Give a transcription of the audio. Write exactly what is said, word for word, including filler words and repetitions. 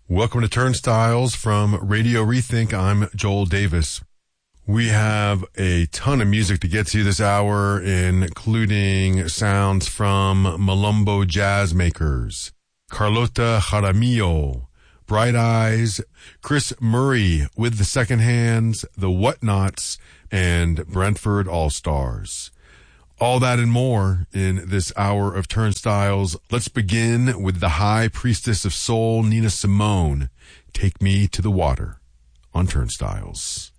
Welcome to Turnstiles from Radio Rethink. I'm Joel Davis. We have a ton of music to get to this hour, including sounds from Malumbo Jazz Makers, Carlota Jaramillo, Bright Eyes, Chris Murray with the Second Hands, the Whatnots, and Brentford All-Stars. All that and more in this hour of Turnstiles. Let's begin with the High Priestess of Soul, Nina Simone. Take Me to the Water on Turnstiles.